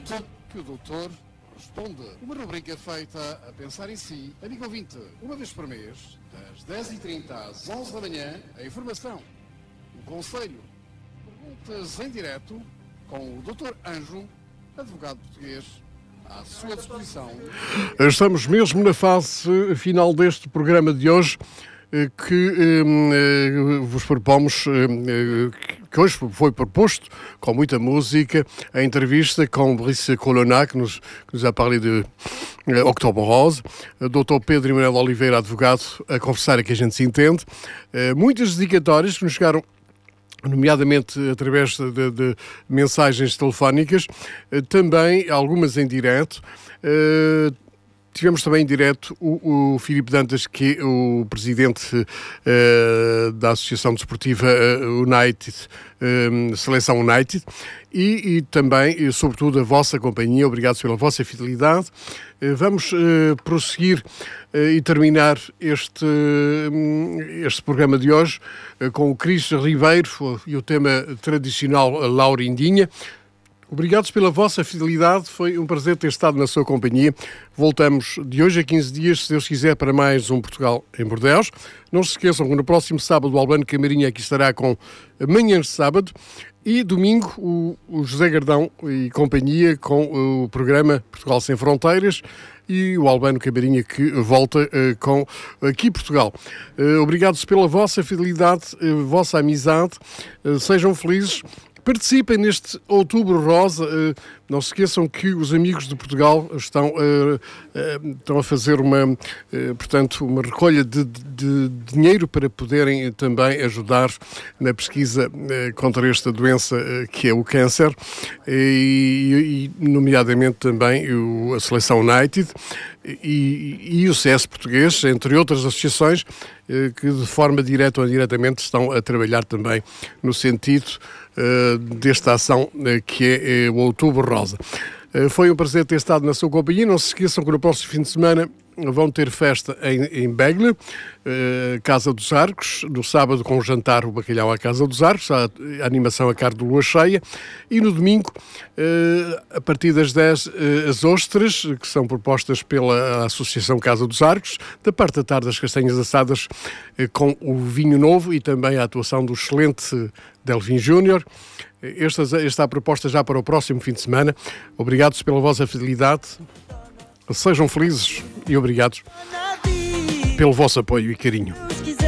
Pergunte que o doutor responde. Uma rubrica feita a pensar em si. Amigo ouvinte, uma vez por mês, das 10h30 às 11 da manhã, a informação, o conselho, perguntas em direto com o doutor Anjo, advogado português, à sua disposição. Estamos mesmo na fase final deste programa de hoje, que vos propomos, que hoje foi proposto, com muita música, a entrevista com Brice Colonna, que nos a parlé de Octobre Rose, Dr. Pedro Emanuel Oliveira, advogado, a conversar a que a gente se entende, muitas dedicatórias que nos chegaram, nomeadamente através de mensagens telefónicas, também algumas em direto. Tivemos também em direto o Filipe Dantas, que é o presidente da Associação Desportiva United, Seleção United, e também, sobretudo, a vossa companhia. Obrigado pela vossa fidelidade. Vamos prosseguir e terminar este programa de hoje com o Cris Ribeiro e o tema tradicional Laurindinha. Obrigados pela vossa fidelidade, foi um prazer ter estado na sua companhia. Voltamos de hoje a 15 dias, se Deus quiser, para mais um Portugal em Bordeaux. Não se esqueçam que no próximo sábado o Albano Camarinha aqui estará com Manhãs de Sábado e domingo o José Gardão e companhia com o programa Portugal Sem Fronteiras e o Albano Camarinha que volta com Aqui Portugal. Obrigados pela vossa fidelidade, vossa amizade, sejam felizes. Participem neste Outubro Rosa. Não se esqueçam que os amigos de Portugal estão a fazer uma recolha de dinheiro para poderem também ajudar na pesquisa contra esta doença que é o câncer e nomeadamente também a Seleção United e o CS Português, entre outras associações que de forma direta ou indiretamente estão a trabalhar também no sentido desta ação que é o Outubro Rosa. Foi um prazer ter estado na sua companhia. Não se esqueçam que no próximo fim de semana vão ter festa em Begle, Casa dos Arcos, no sábado com o jantar o bacalhau à Casa dos Arcos, a animação a carne de lua cheia, e no domingo, a partir das 10, as ostras, que são propostas pela Associação Casa dos Arcos, da parte da tarde as castanhas assadas com o vinho novo e também a atuação do excelente Delvin Júnior. Esta é a proposta já para o próximo fim de semana. Obrigados pela vossa fidelidade. Sejam felizes e obrigados pelo vosso apoio e carinho.